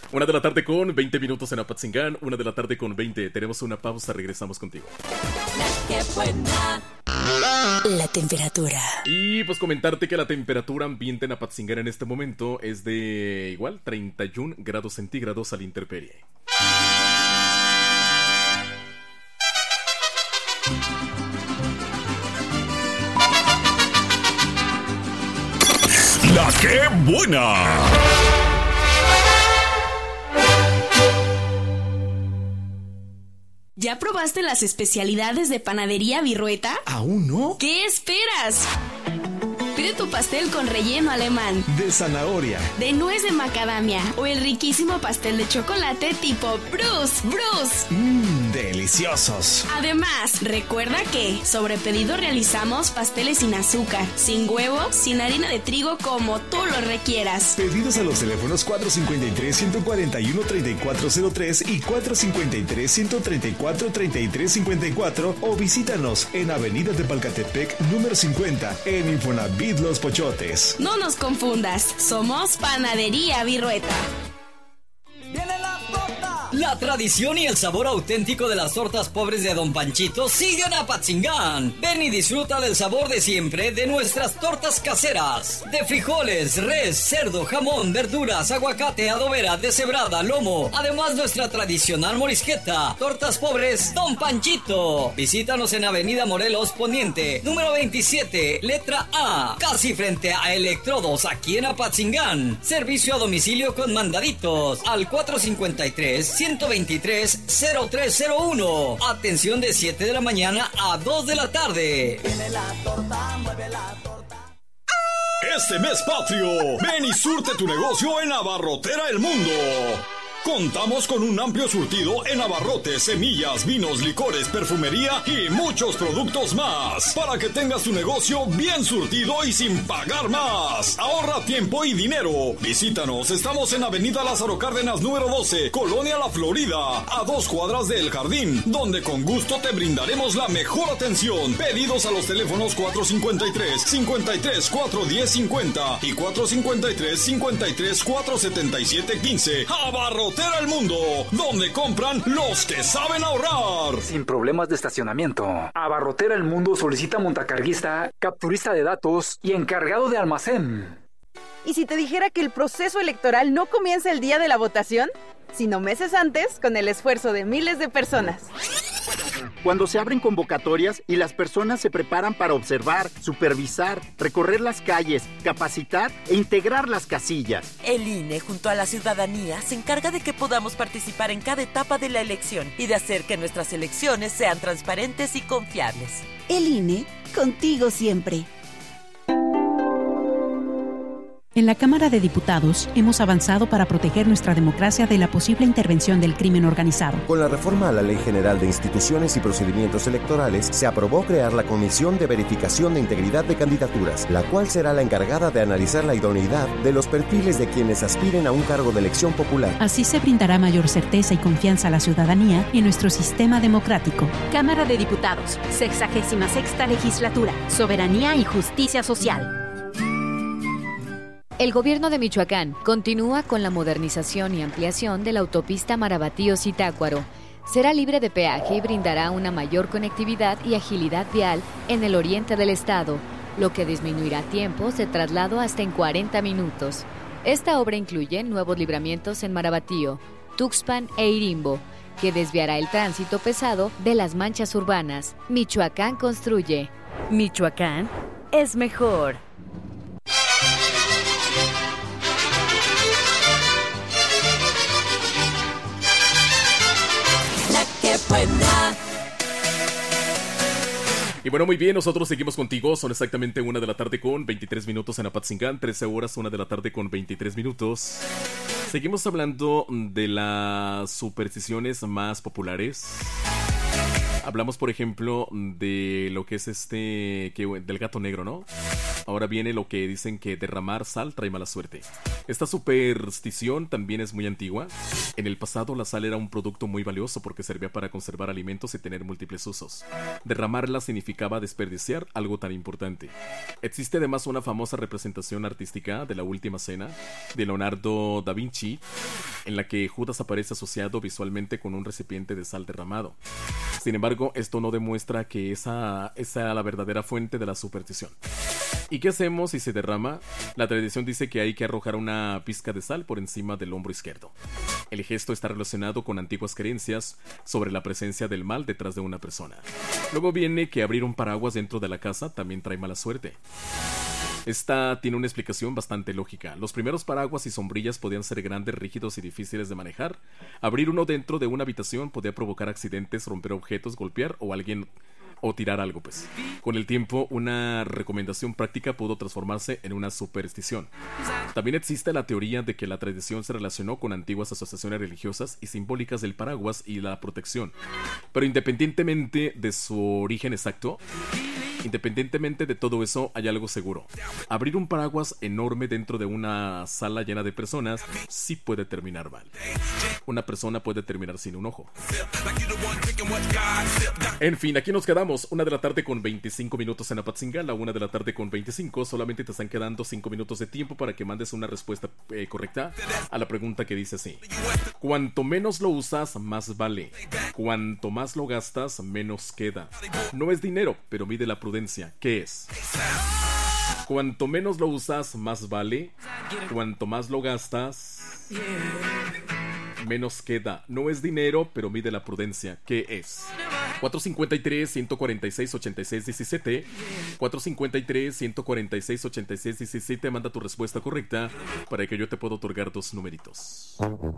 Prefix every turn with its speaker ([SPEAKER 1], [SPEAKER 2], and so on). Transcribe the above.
[SPEAKER 1] Una de la tarde con 20 minutos en Apatzingán. 1 de la tarde con 20. Tenemos una pausa, regresamos contigo.
[SPEAKER 2] ¡Qué buena! La temperatura.
[SPEAKER 1] Y pues comentarte que la temperatura ambiente en Apatzingán en este momento es de igual 31 grados centígrados a la intemperie.
[SPEAKER 3] ¡La qué buena!
[SPEAKER 4] ¿Ya probaste las especialidades de Panadería Virrueta?
[SPEAKER 5] ¿Aún no?
[SPEAKER 4] ¿Qué esperas? Pide tu pastel con relleno alemán,
[SPEAKER 5] de zanahoria,
[SPEAKER 4] de nuez de macadamia o el riquísimo pastel de chocolate tipo Bruce.
[SPEAKER 5] Deliciosos.
[SPEAKER 4] Además, recuerda que sobre pedido realizamos pasteles sin azúcar, sin huevo, sin harina de trigo, como tú lo requieras.
[SPEAKER 5] Pedidos a los teléfonos 453-141-3403 y 453-134-3354 o visítanos en Avenida Tepalcatepec número 50 en Infonavit Los Pochotes.
[SPEAKER 4] No nos confundas, somos Panadería Virrueta.
[SPEAKER 6] La tradición y el sabor auténtico de las tortas pobres de Don Panchito siguen a Apatzingán. Ven y disfruta del sabor de siempre de nuestras tortas caseras. De frijoles, res, cerdo, jamón, verduras, aguacate, adobera, deshebrada, lomo. Además nuestra tradicional morisqueta. Tortas pobres Don Panchito. Visítanos en Avenida Morelos Poniente, número 27, letra A. Casi frente a Electrodos, aquí en Apatzingán. Servicio a domicilio con mandaditos al 453-123-0301. Atención de 7 de la mañana a 2 de la tarde.
[SPEAKER 3] Tiene la torta, mueve la torta. Este mes patrio, ven y surte tu negocio en Abarrotera El Mundo. Contamos con un amplio surtido en abarrotes, semillas, vinos, licores, perfumería y muchos productos más. Para que tengas tu negocio bien surtido y sin pagar más. Ahorra tiempo y dinero. Visítanos, estamos en Avenida Lázaro Cárdenas número 12, Colonia La Florida, a 2 cuadras del Jardín, donde con gusto te brindaremos la mejor atención. Pedidos a los teléfonos 453-410-50 y 453-477-15. Abarrotera El Mundo, donde compran los que saben ahorrar.
[SPEAKER 7] Sin problemas de estacionamiento. Abarrotera El Mundo solicita montacarguista, capturista de datos y encargado de almacén.
[SPEAKER 8] ¿Y si te dijera que el proceso electoral no comienza el día de la votación, sino meses antes, con el esfuerzo de miles de personas?
[SPEAKER 9] Cuando se abren convocatorias y las personas se preparan para observar, supervisar, recorrer las calles, capacitar e integrar las casillas.
[SPEAKER 10] El INE, junto a la ciudadanía, se encarga de que podamos participar en cada etapa de la elección y de hacer que nuestras elecciones sean transparentes y confiables.
[SPEAKER 11] El INE, contigo siempre.
[SPEAKER 12] En la Cámara de Diputados hemos avanzado para proteger nuestra democracia de la posible intervención del crimen organizado.
[SPEAKER 13] Con la reforma a la Ley General de Instituciones y Procedimientos Electorales, se aprobó crear la Comisión de Verificación de Integridad de Candidaturas, la cual será la encargada de analizar la idoneidad de los perfiles de quienes aspiren a un cargo de elección popular.
[SPEAKER 12] Así se brindará mayor certeza y confianza a la ciudadanía en nuestro sistema democrático.
[SPEAKER 14] Cámara de Diputados, 66ª Legislatura, Soberanía y Justicia Social.
[SPEAKER 15] El gobierno de Michoacán continúa con la modernización y ampliación de la autopista Marabatío-Zitácuaro. Será libre de peaje y brindará una mayor conectividad y agilidad vial en el oriente del estado, lo que disminuirá tiempos de traslado hasta en 40 minutos. Esta obra incluye nuevos libramientos en Marabatío, Tuxpan e Irimbo, que desviará el tránsito pesado de las manchas urbanas. Michoacán construye.
[SPEAKER 14] Michoacán es mejor.
[SPEAKER 1] Y bueno, muy bien, nosotros seguimos contigo. Son exactamente 1 de la tarde con 23 minutos en Apatzingán, 13 horas, 1 de la tarde con 23 minutos. Seguimos hablando de las supersticiones más populares. Hablamos, por ejemplo, de lo que es del gato negro, ¿no? Ahora viene lo que dicen que derramar sal trae mala suerte. Esta superstición también es muy antigua. En el pasado la sal era un producto muy valioso porque servía para conservar alimentos y tener múltiples usos. Derramarla significaba desperdiciar algo tan importante. Existe además una famosa representación artística de la Última Cena de Leonardo da Vinci, en la que Judas aparece asociado visualmente con un recipiente de sal derramado. Sin embargo, esto no demuestra que esa sea la verdadera fuente de la superstición. ¿Y qué hacemos si se derrama? La tradición dice que hay que arrojar una pizca de sal por encima del hombro izquierdo. El gesto está relacionado con antiguas creencias sobre la presencia del mal detrás de una persona. Luego viene que abrir un paraguas dentro de la casa también trae mala suerte. Esta tiene una explicación bastante lógica. Los primeros paraguas y sombrillas podían ser grandes, rígidos y difíciles de manejar. Abrir uno dentro de una habitación podía provocar accidentes, romper objetos, golpear o tirar algo, pues. Con el tiempo, una recomendación práctica pudo transformarse en una superstición. También existe la teoría de que la tradición se relacionó con antiguas asociaciones religiosas y simbólicas del paraguas y la protección. Pero independientemente de su origen exacto, independientemente de todo eso, hay algo seguro. Abrir un paraguas enorme dentro de una sala llena de personas sí puede terminar mal. Una persona puede terminar sin un ojo. En fin, aquí nos quedamos. 1 de la tarde con 25 minutos en Apatzingán, a 1 de la tarde con 25. Solamente te están quedando 5 minutos de tiempo para que mandes una respuesta correcta a la pregunta que dice así: cuanto menos lo usas, más vale. Cuanto más lo gastas, menos queda. No es dinero, pero mide la prudencia. ¿Qué es? Cuanto menos lo usas, más vale. Cuanto más lo gastas, menos queda. No es dinero, pero mide la prudencia. ¿Qué es? 453-146-8617. 453-146-8617. Manda tu respuesta correcta para que yo te pueda otorgar 2 numeritos.